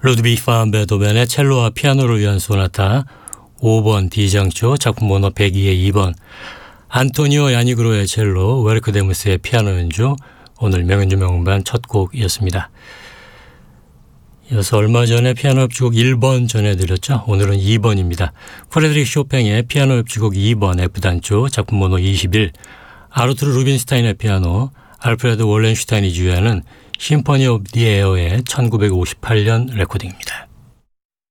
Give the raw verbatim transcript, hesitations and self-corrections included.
루드비히 반 베토벤의 첼로와 피아노를 위한 소나타 오 번 D장조 작품 번호 백이의 이 번, 안토니오 야니그로의 첼로, 웨르크 데무스의 피아노 연주, 오늘 명연주 명반 첫 곡이었습니다. 이어서 얼마 전에 피아노 협주곡 일 번 전해드렸죠. 오늘은 이 번입니다. 프레드릭 쇼팽의 피아노 협주곡 이 번 F단조 작품 번호 이십일, 아르투르 루빈스타인의 피아노, 알프레드 월렌슈타인이 주연하는 심포니 오브 디 에어의 천구백오십팔 년 레코딩입니다.